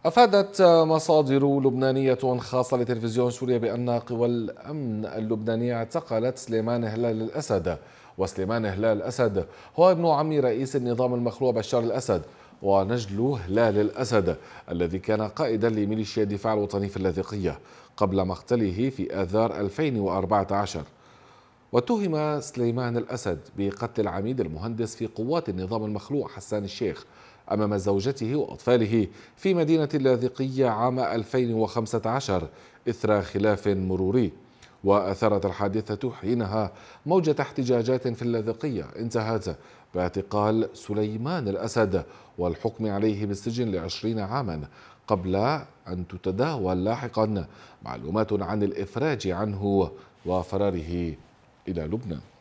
أفادت مصادر لبنانية خاصة لتلفزيون سوريا بأن قوى الأمن اللبنانية اعتقلت سليمان هلال الأسد. وسليمان هلال الأسد هو ابن عم رئيس النظام المخلوع بشار الأسد، ونجل هلال الأسد الذي كان قائدا لميليشيا الدفاع الوطني في اللاذقية قبل مقتله في آذار 2014. واتهم سليمان الأسد بقتل العميد المهندس في قوات النظام المخلوع حسان الشيخ أمام زوجته وأطفاله في مدينة اللاذقية عام 2015 إثر خلاف مروري. وأثارت الحادثة حينها موجة احتجاجات في اللاذقية انتهت باعتقال سليمان الأسد والحكم عليه بالسجن ل20 عاما، قبل أن تتداول لاحقا معلومات عن الإفراج عنه وفراره إلى لبنان.